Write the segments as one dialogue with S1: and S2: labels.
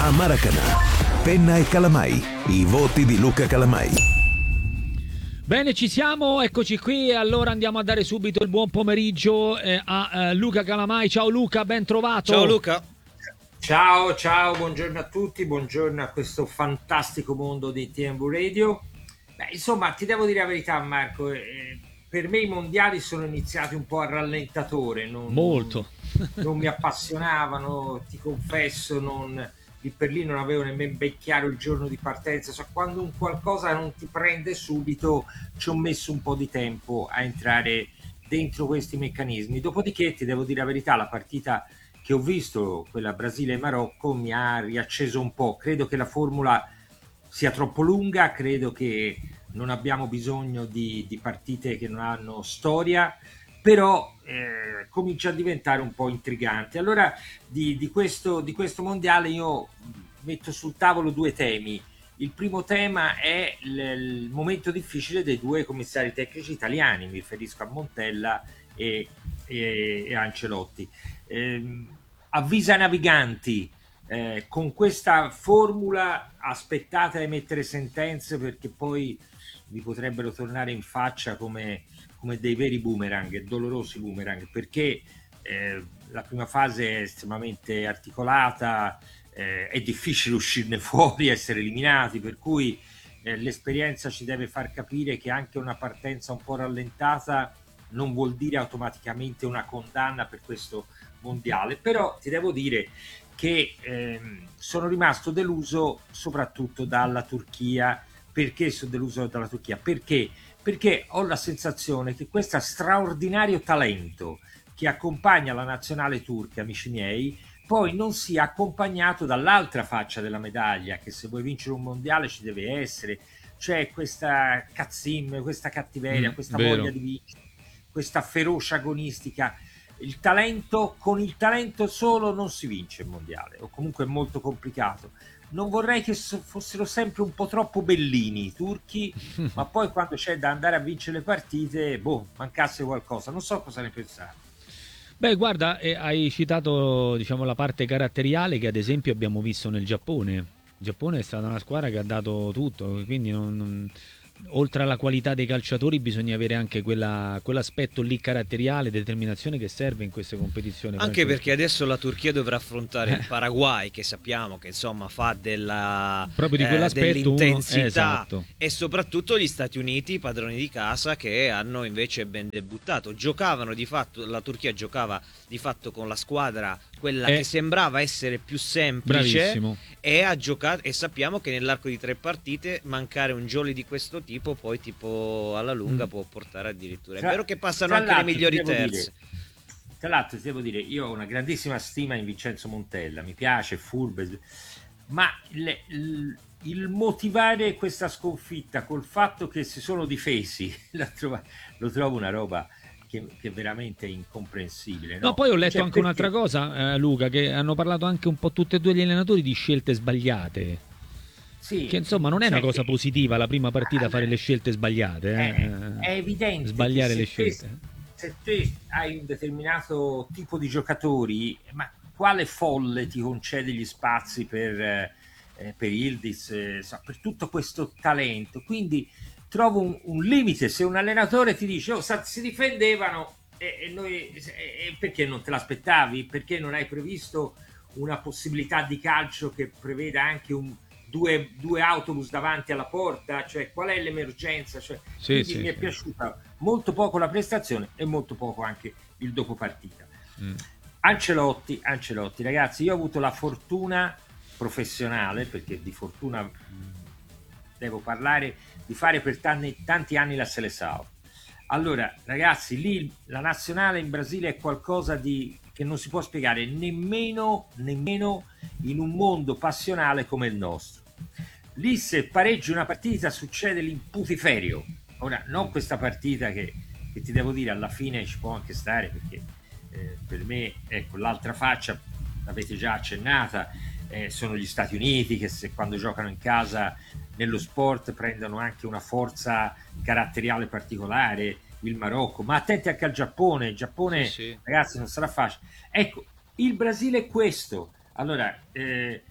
S1: a Maracanã. Penna e Calamai, i voti di Luca Calamai.
S2: Bene, ci siamo, eccoci qui. Allora andiamo a dare subito il buon pomeriggio a Luca Calamai. Ciao Luca, ben trovato.
S3: Ciao Luca.
S4: Ciao, buongiorno a tutti, buongiorno a questo fantastico mondo di TMV Radio. Beh, insomma, ti devo dire la verità, Marco, per me i mondiali sono iniziati un po' a rallentatore,
S2: molto.
S4: Non mi appassionavano, ti confesso, lì per lì non avevo nemmeno ben chiaro il giorno di partenza, cioè quando un qualcosa non ti prende subito ci ho messo un po' di tempo a entrare dentro questi meccanismi. Dopodiché ti devo dire la verità, la partita che ho visto, quella Brasile-Marocco, mi ha riacceso un po'. Credo che la formula sia troppo lunga, credo che non abbiamo bisogno di partite che non hanno storia, però comincia a diventare un po' intrigante. Allora di questo mondiale io metto sul tavolo due temi. Il primo tema è il momento difficile dei due commissari tecnici italiani, mi riferisco a Montella e Ancelotti. Avvisa i naviganti, con questa formula aspettate a emettere sentenze, perché poi vi potrebbero tornare in faccia come dei veri boomerang, dolorosi boomerang, perché la prima fase è estremamente articolata, è difficile uscirne fuori, essere eliminati, per cui l'esperienza ci deve far capire che anche una partenza un po' rallentata non vuol dire automaticamente una condanna per questo mondiale. Però ti devo dire che sono rimasto deluso soprattutto dalla Turchia. Perché sono deluso dalla Turchia? Perché ho la sensazione che questo straordinario talento che accompagna la nazionale turca, amici miei, poi non sia accompagnato dall'altra faccia della medaglia, che se vuoi vincere un mondiale ci deve essere, cioè questa cazzim, questa cattiveria, questa
S2: vero.
S4: voglia di vincere, questa ferocia agonistica. Il talento, con il talento solo non si vince il mondiale, o comunque è molto complicato. Non vorrei che fossero sempre un po' troppo bellini i turchi, ma poi quando c'è da andare a vincere le partite, mancasse qualcosa. Non so cosa ne pensate.
S2: Beh, guarda, hai citato, diciamo, la parte caratteriale che ad esempio abbiamo visto nel Giappone. Il Giappone è stata una squadra che ha dato tutto, quindi oltre alla qualità dei calciatori bisogna avere anche quell'aspetto lì caratteriale, determinazione che serve in queste competizioni.
S3: Anche perché adesso la Turchia dovrà affrontare il Paraguay, che sappiamo che insomma fa
S2: proprio di quell'aspetto
S3: dell'intensità,
S2: esatto.
S3: E soprattutto gli Stati Uniti, padroni di casa, che hanno invece ben debuttato. La Turchia giocava di fatto con la squadra quella che sembrava essere più semplice.
S2: Bravissimo.
S3: E ha giocato, e sappiamo che nell'arco di 3 partite mancare un jolly di questo tipo poi tipo alla lunga può portare addirittura. È vero che passano anche le migliori terze.
S4: Tra l'altro ti devo dire, io ho una grandissima stima in Vincenzo Montella, mi piace, furbo, ma il motivare questa sconfitta col fatto che si sono difesi lo trovo una roba che veramente è incomprensibile.
S2: No, poi ho letto anche un'altra cosa, Luca, che hanno parlato anche un po' tutti e due gli allenatori di scelte sbagliate.
S4: Sì,
S2: che insomma non è una cosa positiva la prima partita fare le scelte sbagliate.
S4: È evidente
S2: sbagliare le scelte.
S4: Se te hai un determinato tipo di giocatori, ma quale folle ti concede gli spazi per Yildiz, per tutto questo talento? Quindi trovo un limite. Se un allenatore ti dice si difendevano e noi perché non te l'aspettavi? Perché non hai previsto una possibilità di calcio che preveda anche due autobus davanti alla porta? Cioè, qual è l'emergenza? Cioè, mi è piaciuta molto poco la prestazione e molto poco anche il dopo partita. Ancelotti, ragazzi, io ho avuto la fortuna professionale, perché di fortuna devo parlare, di fare per tanti anni la Seleção. Allora, ragazzi, lì la nazionale in Brasile è qualcosa che non si può spiegare nemmeno in un mondo passionale come il nostro. Lì se pareggi una partita succede l'imputiferio. Ora, non questa partita che ti devo dire alla fine ci può anche stare, perché per me, ecco, l'altra faccia l'avete già accennata, sono gli Stati Uniti che quando giocano in casa nello sport prendono anche una forza caratteriale particolare, il Marocco, ma attenti anche al Giappone. Il Giappone, ragazzi, non sarà facile. Ecco, il Brasile è questo. Allora, è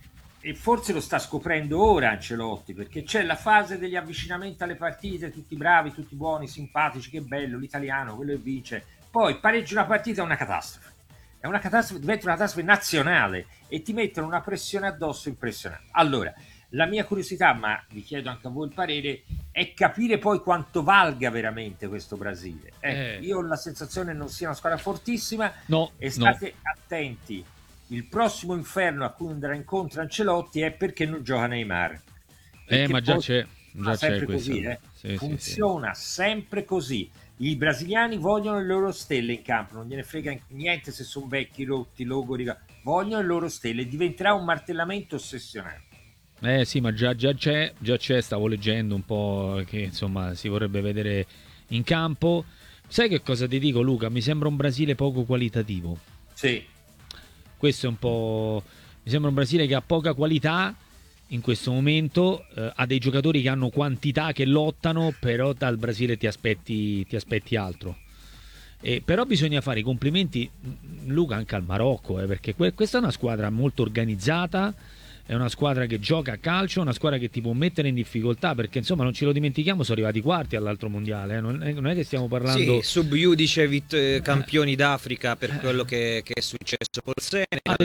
S4: e forse lo sta scoprendo ora Ancelotti, perché c'è la fase degli avvicinamenti alle partite, tutti bravi, tutti buoni, simpatici, che bello, l'italiano, quello che vince. Poi pareggia una partita, è una catastrofe. È una catastrofe, diventa una catastrofe nazionale e ti mettono una pressione addosso impressionante. Allora, la mia curiosità, ma vi chiedo anche a voi il parere, è capire poi quanto valga veramente questo Brasile. Io ho la sensazione che non sia una squadra fortissima, e state attenti. Il prossimo inferno a cui andrà incontro Ancelotti è perché non gioca Neymar.
S2: Ma già c'è
S4: sempre così, funziona sempre così. I brasiliani vogliono le loro stelle in campo, non gliene frega niente se sono vecchi, rotti, logori, vogliono le loro stelle, diventerà un martellamento ossessionante.
S2: Sì, ma già c'è, stavo leggendo un po' che insomma si vorrebbe vedere in campo. Sai che cosa ti dico, Luca? Mi sembra un Brasile poco qualitativo.
S4: Sì.
S2: Questo è un po'... Mi sembra un Brasile che ha poca qualità in questo momento, ha dei giocatori che hanno quantità, che lottano, però dal Brasile ti aspetti altro. Però bisogna fare i complimenti, Luca, anche al Marocco, perché questa è una squadra molto organizzata, è una squadra che gioca a calcio, una squadra che ti può mettere in difficoltà, perché insomma non ce lo dimentichiamo, sono arrivati quarti all'altro mondiale, non è che stiamo parlando...
S3: Sì, sub-iudice campioni d'Africa per quello che è successo col Senegal,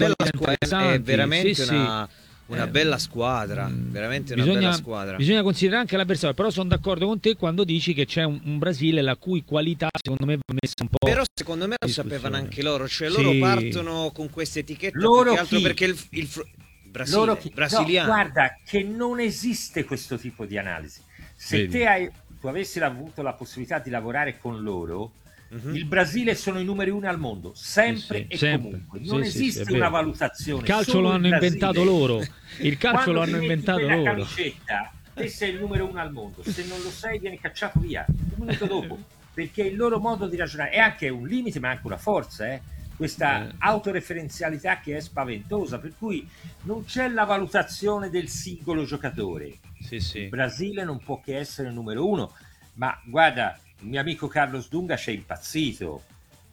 S3: è veramente una bella squadra, veramente una bella squadra.
S2: Bisogna considerare anche l'avversario, però sono d'accordo con te quando dici che c'è un Brasile la cui qualità secondo me va messa un po'...
S3: Però secondo me lo sapevano anche loro, cioè loro partono con queste etichette più che altro perché il brasiliano...
S4: No, guarda che non esiste questo tipo di analisi. Se tu avessi avuto la possibilità di lavorare con loro, il Brasile sono i numeri 1 al mondo, sempre e comunque. Non esiste una valutazione.
S2: Il calcio lo hanno inventato loro. Il calcio lo hanno inventato loro.
S4: La camicetta, te sei il numero 1 al mondo. Se non lo sei, vieni cacciato via un minuto dopo. Perché il loro modo di ragionare è anche un limite, ma anche una forza, questa autoreferenzialità che è spaventosa, per cui non c'è la valutazione del singolo giocatore. Il Brasile non può che essere il numero 1, ma guarda, il mio amico Carlos Dunga c'è impazzito.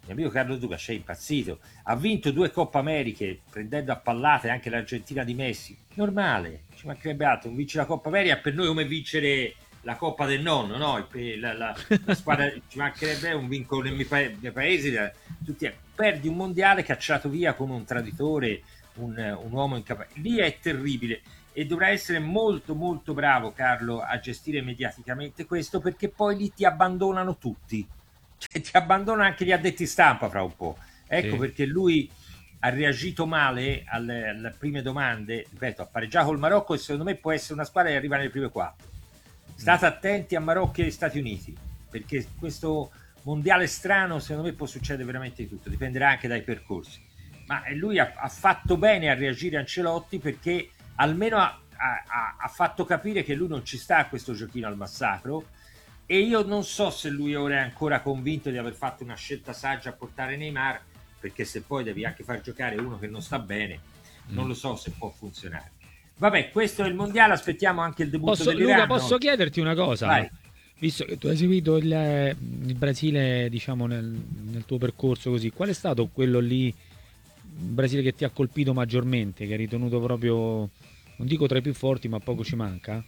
S4: Ha vinto 2 Coppa Americhe prendendo a pallate anche l'Argentina di Messi. Normale, ci mancherebbe altro, non vince la Coppa America per noi come vincere la Coppa del nonno, no? La squadra, ci mancherebbe un vincolo nel mio paese, perdi un mondiale cacciato via come un traditore, un uomo incapace. Lì è terribile e dovrà essere molto molto bravo Carlo a gestire mediaticamente questo, perché poi lì ti abbandonano tutti, cioè ti abbandonano anche gli addetti stampa fra un po'. Perché lui ha reagito male alle prime domande, ripeto, ha pareggiato col Marocco e secondo me può essere una squadra che arriva nelle prime 4. State attenti a Marocco e Stati Uniti, perché questo mondiale strano secondo me può succedere veramente di tutto, dipenderà anche dai percorsi. Ma lui ha fatto bene a reagire Ancelotti, perché almeno ha fatto capire che lui non ci sta a questo giochino al massacro, e io non so se lui ora è ancora convinto di aver fatto una scelta saggia a portare Neymar, perché se poi devi anche far giocare uno che non sta bene, non lo so se può funzionare. Vabbè, questo è il mondiale, aspettiamo anche il debutto dell'Iran.
S2: Luca, posso chiederti una cosa?
S4: Vai.
S2: Visto che tu hai seguito il Brasile, diciamo, nel tuo percorso così, qual è stato quello lì, il Brasile che ti ha colpito maggiormente, che hai ritenuto proprio, non dico tra i più forti, ma poco ci manca?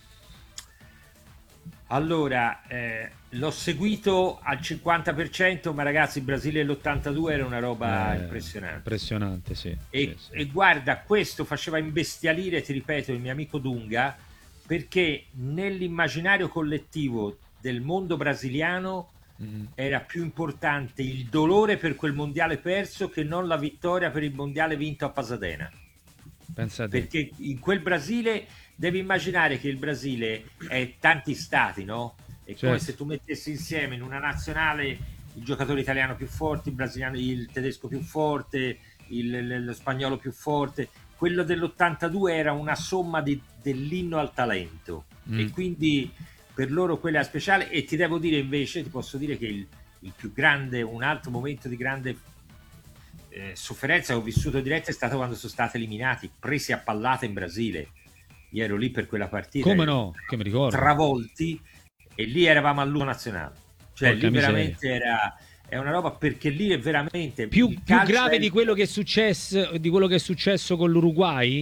S2: Allora,
S4: l'ho seguito al 50%, ma ragazzi, il Brasile dell'82 era una roba impressionante.
S2: Impressionante, sì.
S4: E guarda, questo faceva imbestialire, ti ripeto, il mio amico Dunga, perché nell'immaginario collettivo del mondo brasiliano era più importante il dolore per quel mondiale perso che non la vittoria per il mondiale vinto a Pasadena.
S2: Pensate.
S4: Perché in quel Brasile devi immaginare che il Brasile è tanti stati, no? È come se tu mettessi insieme in una nazionale il giocatore italiano più forte, il brasiliano, il tedesco più forte, lo spagnolo più forte. Quello dell'82 era una somma dell'inno al talento, e quindi per loro quella è speciale. E ti devo dire invece, ti posso dire che il più grande, un altro momento di grande sofferenza che ho vissuto diretta è stato quando sono stati eliminati, presi a pallate in Brasile. Io ero lì per quella partita.
S2: Come no? Che mi ricordo.
S4: Travolti, e lì eravamo all'uno nazionale. Cioè
S2: Porca
S4: lì veramente è una roba, perché lì è veramente
S2: più grave di quello che è successo con l'Uruguay,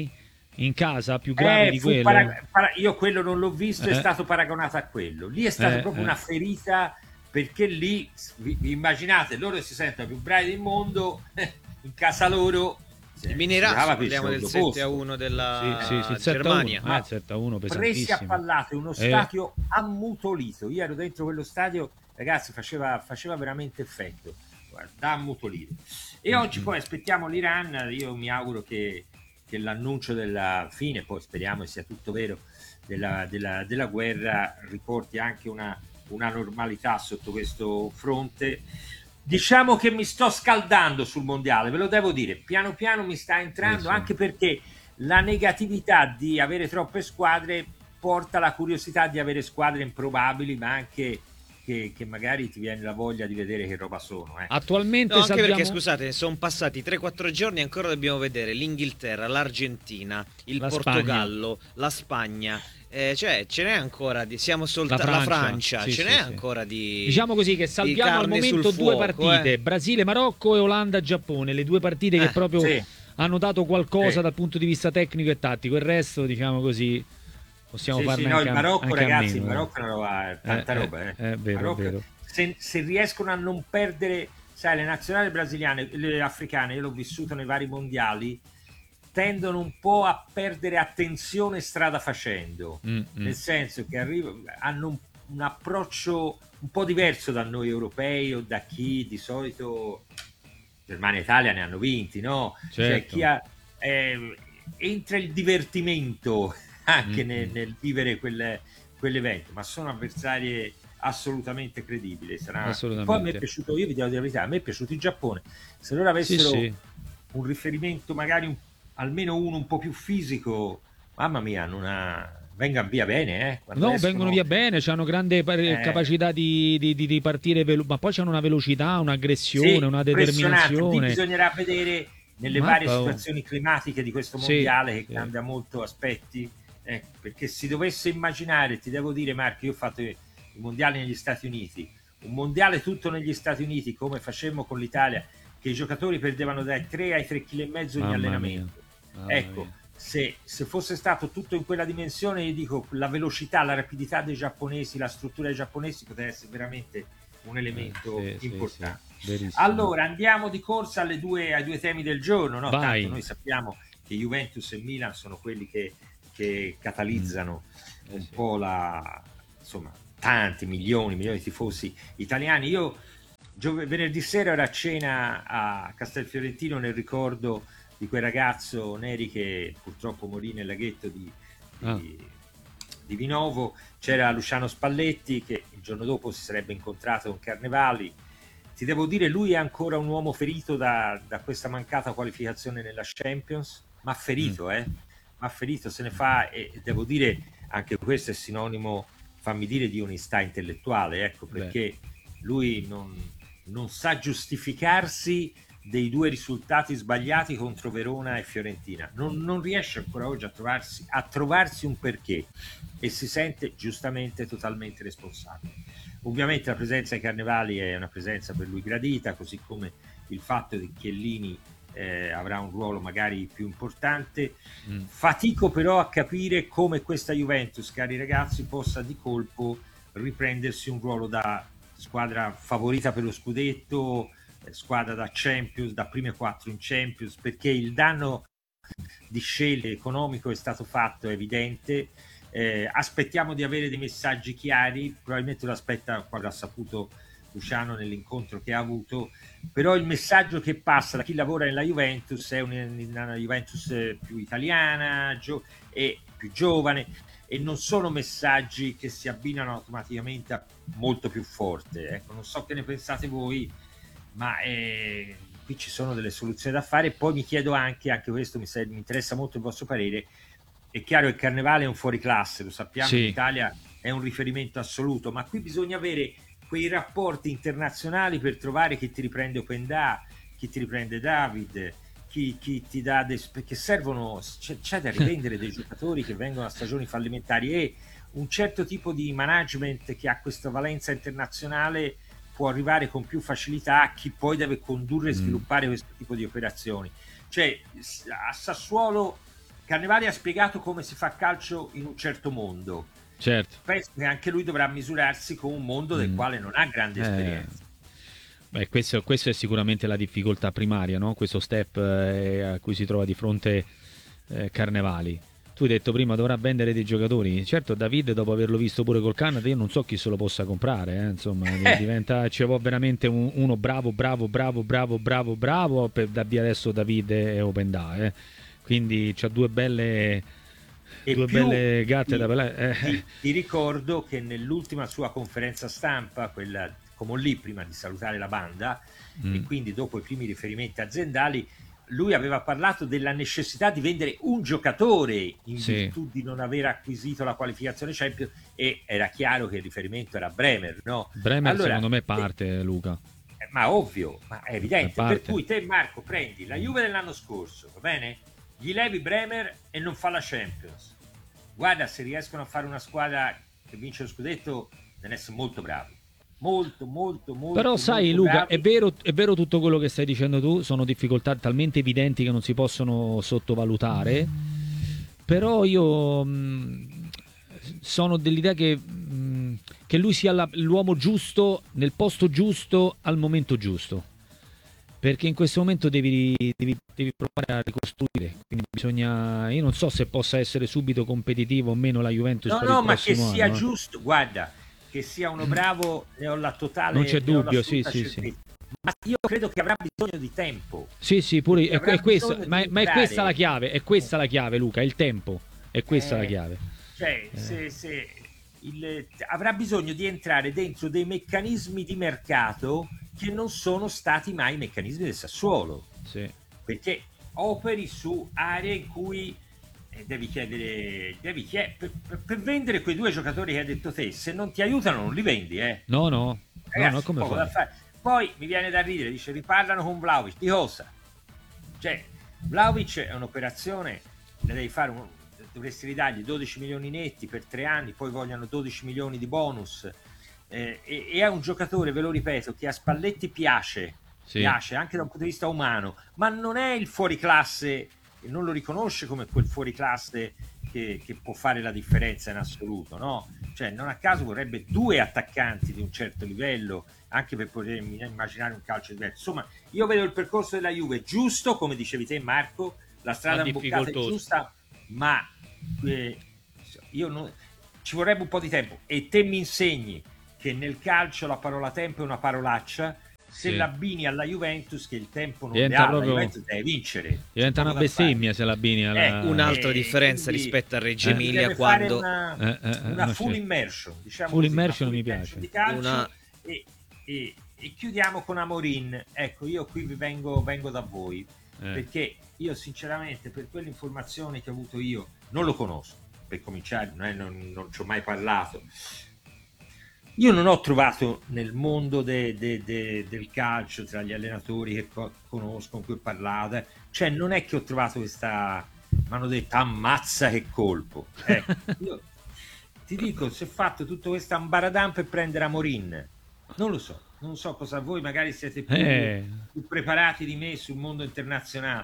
S2: in casa più grave di quello?
S4: Io quello non l'ho visto, è stato paragonato a quello. Lì è stata proprio una ferita, perché lì, vi immaginate, loro si sentono più bravi del mondo, in casa loro...
S3: Il Minerazzo, parliamo del 7-1 della Germania.
S2: 7-1
S4: presi a pallate, uno stadio ammutolito. Io ero dentro quello stadio, ragazzi, faceva veramente effetto, guarda, da ammutolire. E oggi poi aspettiamo l'Iran. Io mi auguro che l'annuncio della fine, poi speriamo che sia tutto vero, della guerra riporti anche una normalità sotto questo fronte. Diciamo che mi sto scaldando sul mondiale, ve lo devo dire, piano piano mi sta entrando, anche perché la negatività di avere troppe squadre porta alla curiosità di avere squadre improbabili, ma anche che magari ti viene la voglia di vedere che roba sono.
S2: Attualmente
S3: anche perché, scusate, sono passati 3-4 giorni e ancora dobbiamo vedere l'Inghilterra, l'Argentina, il Portogallo, la Spagna. Cioè ce n'è ancora siamo soltanto la Francia, ce n'è ancora di,
S2: diciamo così, che salviamo al momento due partite, Brasile, Marocco e Olanda, Giappone, le due partite che proprio hanno dato qualcosa dal punto di vista tecnico e tattico. Il resto, diciamo così, possiamo farne anche
S4: il Marocco,
S2: anche
S4: ragazzi,
S2: il
S4: Marocco è una roba, tanta roba.
S2: È vero,
S4: Marocco,
S2: è vero.
S4: Se riescono a non perdere, sai, le nazionali brasiliane, le africane, io l'ho vissuto nei vari mondiali, tendono un po' a perdere attenzione strada facendo, nel senso che hanno un approccio un po' diverso da noi europei o da chi di solito, Germania e Italia ne hanno vinti, no?
S2: Certo.
S4: Cioè entra il divertimento anche nel vivere quell'evento, ma sono avversarie assolutamente credibili.
S2: Assolutamente.
S4: Poi a me è piaciuto, io vi devo dire la verità, a me è piaciuto il Giappone. Se loro avessero un riferimento, magari almeno uno un po' più fisico, mamma mia, vengono via bene,
S2: vengono via bene, hanno grande capacità di partire ma poi hanno una velocità, un'aggressione, una determinazione.
S4: Bisognerà vedere nelle varie situazioni climatiche di questo mondiale, che cambia molto aspetti, perché si dovesse immaginare, ti devo dire, Marco, io ho fatto i mondiali negli Stati Uniti, un mondiale tutto negli Stati Uniti, come facemmo con l'Italia, che i giocatori perdevano dai 3 ai 3,5 kg in allenamento. Se fosse stato tutto in quella dimensione, io dico, la velocità, la rapidità dei giapponesi, la struttura dei giapponesi potrebbe essere veramente un elemento importante. Allora andiamo di corsa ai due temi del giorno, no? Tanto noi sappiamo che Juventus e Milan sono quelli che catalizzano un po' insomma, tanti milioni di tifosi italiani. Io venerdì sera ero a cena a Castelfiorentino nel ricordo di quel ragazzo Neri che purtroppo morì nel laghetto di Vinovo. C'era Luciano Spalletti che il giorno dopo si sarebbe incontrato con Carnevali. Ti devo dire, lui è ancora un uomo ferito da questa mancata qualificazione nella Champions, ma ferito, ma ferito, se ne fa, e devo dire anche questo è sinonimo, fammi dire, di onestà intellettuale, ecco, perché lui non sa giustificarsi dei due risultati sbagliati contro Verona e Fiorentina, non riesce ancora oggi a trovarsi un perché, e si sente giustamente totalmente responsabile. Ovviamente la presenza ai Carnevali è una presenza per lui gradita, così come il fatto che Chiellini avrà un ruolo magari più importante. Fatico però a capire come questa Juventus, cari ragazzi, possa di colpo riprendersi un ruolo da squadra favorita per lo scudetto, squadra da Champions, da prime 4 in Champions, perché il danno di scelte economico è stato fatto, è evidente. Aspettiamo di avere dei messaggi chiari, probabilmente lo aspetta quando ha saputo Luciano nell'incontro che ha avuto, però il messaggio che passa da chi lavora nella Juventus è una Juventus più italiana e più giovane, e non sono messaggi che si abbinano automaticamente a molto più forte. Ecco, non so che ne pensate voi, ma qui ci sono delle soluzioni da fare. Poi mi chiedo anche questo, mi interessa molto il vostro parere. È chiaro che il Carnevale è un fuoriclasse, lo sappiamo, in Italia è un riferimento assoluto, ma qui bisogna avere quei rapporti internazionali per trovare chi ti riprende Openda, chi ti riprende David, chi ti dà perché servono, c'è da rivendere dei giocatori che vengono a stagioni fallimentari, e un certo tipo di management che ha questa valenza internazionale può arrivare con più facilità a chi poi deve condurre e sviluppare questo tipo di operazioni. Cioè a Sassuolo Carnevali ha spiegato come si fa calcio in un certo mondo.
S2: Certo.
S4: Penso che anche lui dovrà misurarsi con un mondo del quale non ha grande esperienza.
S2: Beh, questo è sicuramente la difficoltà primaria, no? Questo step a cui si trova di fronte Carnevali. Tu hai detto prima dovrà vendere dei giocatori. Certo, David, dopo averlo visto pure col Canada, io non so chi se lo possa comprare. Insomma, ci vuole veramente uno bravo per dar via adesso David e Openda. Quindi c'ha due belle gatte da pelare.
S4: Ti ricordo che nell'ultima sua conferenza stampa, quella come lì prima di salutare la banda, e quindi dopo i primi riferimenti aziendali, lui aveva parlato della necessità di vendere un giocatore in virtù di non aver acquisito la qualificazione Champions, e era chiaro che il riferimento era Bremer, no?
S2: Bremer allora, secondo me parte, Luca.
S4: Ma ovvio, ma è evidente. Per cui te, Marco, prendi la Juve dell'anno scorso, va bene? Gli levi Bremer e non fa la Champions. Guarda, se riescono a fare una squadra che vince lo scudetto, devono essere molto bravi. Molto.
S2: Però sai,
S4: molto
S2: Luca,
S4: bravi.
S2: è vero tutto quello che stai dicendo tu, sono difficoltà talmente evidenti che non si possono sottovalutare, però io sono dell'idea che lui sia l'uomo giusto nel posto giusto al momento giusto, perché in questo momento devi provare a ricostruire, quindi io non so se possa essere subito competitivo o meno la Juventus per il
S4: ma che
S2: prossimo
S4: sia
S2: anno,
S4: giusto, guarda, che sia uno bravo, ne ho la totale,
S2: non c'è dubbio, sì.
S4: Ma io credo che avrà bisogno di tempo.
S2: Sì, pure è questa,
S4: ma
S2: è questa la chiave, è questa la chiave, Luca, il tempo, è questa la chiave.
S4: Cioè, avrà bisogno di entrare dentro dei meccanismi di mercato che non sono stati mai i meccanismi del Sassuolo.
S2: Sì.
S4: Perché operi su aree in cui devi chiedere per vendere quei due giocatori che hai detto te, se non ti aiutano non li vendi,
S2: No,
S4: ragazzi,
S2: come
S4: poco da fare. Poi mi viene da ridere, dice riparlano con Vlahovic, di cosa? Cioè, Vlahovic è un'operazione, ne devi fare dovresti ridargli 12 milioni netti per 3 anni, poi vogliono 12 milioni di bonus, e è un giocatore, ve lo ripeto, che a Spalletti piace anche da un punto di vista umano, ma non è il fuoriclasse, non lo riconosce come quel fuoriclasse che può fare la differenza in assoluto, no? Cioè, non a caso vorrebbe 2 attaccanti di un certo livello, anche per poter immaginare un calcio diverso. Insomma, io vedo il percorso della Juve giusto, come dicevi te, Marco, la strada imboccata è giusta, ma ci vorrebbe un po' di tempo, e te mi insegni che nel calcio la parola tempo è una parolaccia. Se l'abbini alla Juventus, che il tempo non le ha, la Juventus deve vincere.
S2: Diventa una bestemmia se l'abbini alla...
S3: un'altra differenza
S4: quindi,
S3: rispetto a Reggio Emilia,
S4: quando
S3: una
S4: full immersion, diciamo
S2: full
S4: così,
S2: immersion mi piace.
S4: Di calcio, e chiudiamo con Amorin. Ecco, io qui vengo da voi, perché io sinceramente, per quelle informazioni che ho avuto io, non lo conosco, per cominciare, non ci ho mai parlato. Io non ho trovato nel mondo del calcio, tra gli allenatori che conosco, con cui ho parlato, cioè non è che ho trovato questa, mi hanno detto ammazza che colpo. Io ti dico, si è fatto tutto questo ambaradan per prendere Amorin, non so cosa, voi magari siete più preparati di me sul mondo internazionale.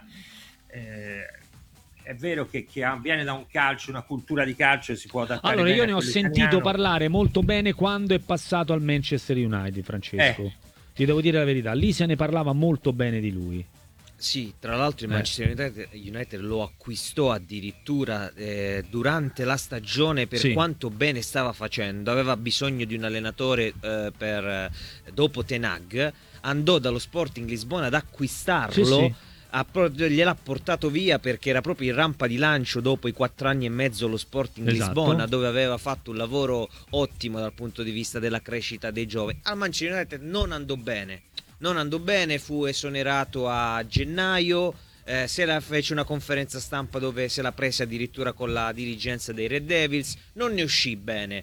S4: È vero che viene da un calcio, una cultura di calcio, si può adattare.
S2: Allora,
S4: bene
S2: io ne ho sentito parlare molto bene quando è passato al Manchester United, Francesco. Ti devo dire la verità, lì se ne parlava molto bene di lui.
S3: Sì, tra l'altro il Manchester United lo acquistò addirittura durante la stagione per quanto bene stava facendo. Aveva bisogno di un allenatore dopo Ten Hag, andò dallo Sporting Lisbona ad acquistarlo. Gliel'ha portato via perché era proprio in rampa di lancio dopo i 4 anni e mezzo allo Sporting Lisbona, dove aveva fatto un lavoro ottimo dal punto di vista della crescita dei giovani. Al Manchester United non andò bene, fu esonerato a gennaio, fece una conferenza stampa dove se la prese addirittura con la dirigenza dei Red Devils, non ne uscì bene.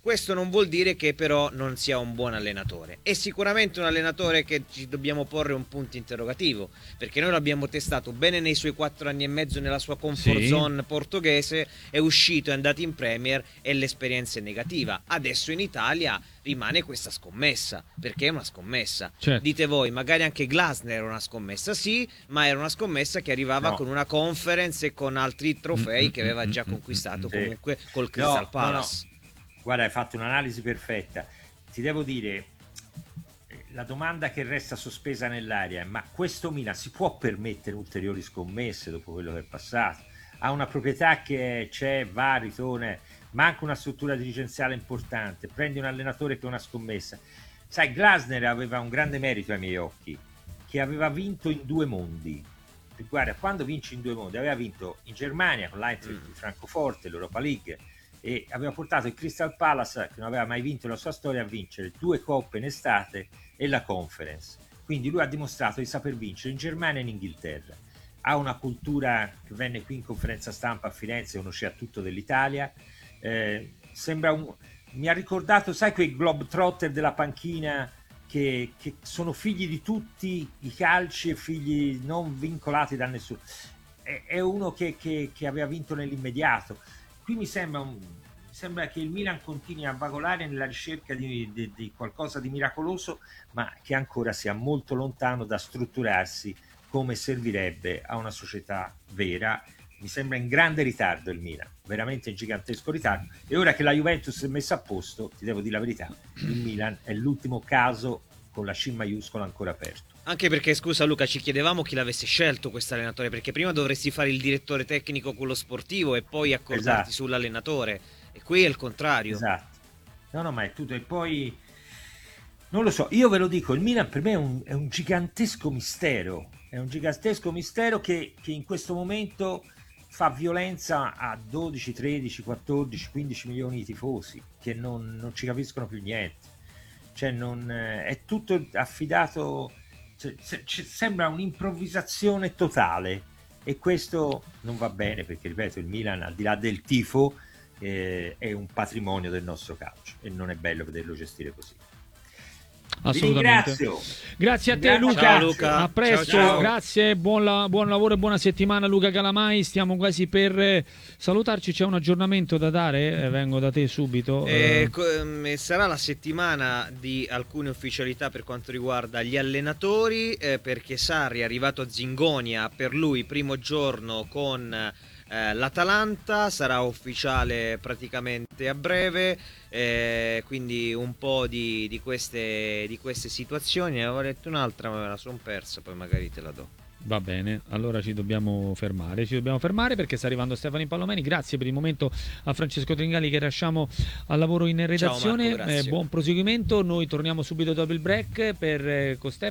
S3: Questo non vuol dire che però non sia un buon allenatore. È sicuramente un allenatore che ci dobbiamo porre un punto interrogativo, perché noi l'abbiamo testato bene nei suoi 4 anni e mezzo nella sua comfort zone portoghese, è uscito, è andato in Premier e l'esperienza è negativa. Adesso in Italia rimane questa scommessa, perché è una scommessa.
S2: Certo.
S3: Dite voi, magari anche Glasner era una scommessa, sì, ma era una scommessa che arrivava con una conference e con altri trofei che aveva già conquistato comunque col Crystal Palace.
S4: No. Guarda, hai fatto un'analisi perfetta. Ti devo dire, la domanda che resta sospesa nell'aria è: ma questo Milan si può permettere ulteriori scommesse dopo quello che è passato? Ha una proprietà che c'è, va, ritorna, manca una struttura dirigenziale importante, prendi un allenatore che è una scommessa. Sai, Glasner aveva un grande merito ai miei occhi, che aveva vinto in 2 mondi. Guarda, quando vinci in 2 mondi, aveva vinto in Germania con l'Eintracht di Francoforte, l'Europa League, e aveva portato il Crystal Palace, che non aveva mai vinto nella sua storia, a vincere 2 coppe in estate e la Conference. Quindi lui ha dimostrato di saper vincere in Germania e in Inghilterra. Ha una cultura che venne qui in conferenza stampa a Firenze, conosceva tutto dell'Italia. Mi ha ricordato, sai, quei globetrotter della panchina che sono figli di tutti i calci e figli non vincolati da nessuno. È uno che aveva vinto nell'immediato. Qui mi sembra che il Milan continui a vagolare nella ricerca di qualcosa di miracoloso, ma che ancora sia molto lontano da strutturarsi come servirebbe a una società vera. Mi sembra in grande ritardo il Milan, veramente in gigantesco ritardo, e ora che la Juventus è messa a posto, ti devo dire la verità, il Milan è l'ultimo caso con la C maiuscola ancora aperto.
S3: Anche perché, scusa Luca, ci chiedevamo chi l'avesse scelto questo allenatore, perché prima dovresti fare il direttore tecnico, quello sportivo, e poi accordarti sull'allenatore, e qui è il contrario.
S4: Esatto. No, ma è tutto. E poi non lo so, io ve lo dico, il Milan per me è un gigantesco mistero, che in questo momento fa violenza a 12, 13, 14, 15 milioni di tifosi che non ci capiscono più niente. Cioè è tutto affidato, sembra un'improvvisazione totale, e questo non va bene, perché ripeto, il Milan, al di là del tifo, è un patrimonio del nostro calcio e non è bello vederlo gestire così.
S2: Assolutamente. Grazie a te, Luca.
S3: Ciao, Luca.
S2: A presto.
S3: Ciao.
S2: Grazie, buon lavoro e buona settimana, Luca Calamai. Stiamo quasi per salutarci. C'è un aggiornamento da dare? Vengo da te subito.
S3: Sarà la settimana di alcune ufficialità per quanto riguarda gli allenatori, perché Sarri è arrivato a Zingonia, per lui primo giorno con l'Atalanta, sarà ufficiale praticamente a breve, quindi un po' di queste situazioni. Avevo letto un'altra ma me la sono persa, poi magari te la do.
S2: Va bene, allora ci dobbiamo fermare perché sta arrivando Stefano Palomeni. Grazie per il momento a Francesco Tringali, che lasciamo al lavoro in redazione.
S3: Ciao Marco,
S2: buon proseguimento, noi torniamo subito dopo il break con Stefano.